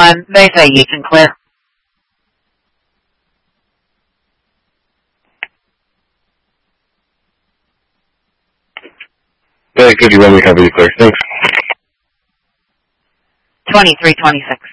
They say you can clear. Yeah, could you let me have you clear? Thanks. 2326.